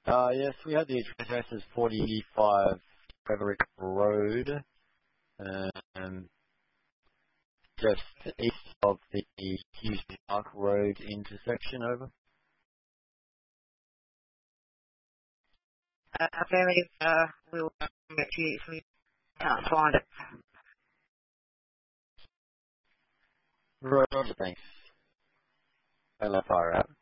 Yes, we had the address as 45 Frederick Road, just east of the Houston Park Road intersection, over. Affirmative, we'll get to you if we can't find it. Roger, thanks. Hello, fire out.